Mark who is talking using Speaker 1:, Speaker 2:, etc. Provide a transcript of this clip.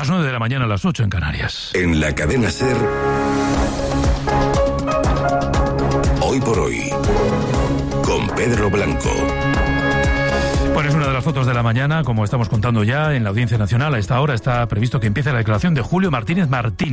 Speaker 1: Las 9 de la mañana, a las 8 en Canarias.
Speaker 2: En la cadena SER, Hoy por Hoy, con Pedro Blanco.
Speaker 1: Bueno, es una de las fotos de la mañana, como estamos contando ya en la Audiencia Nacional. A esta hora está previsto que empiece la declaración de Julio Martínez Martín.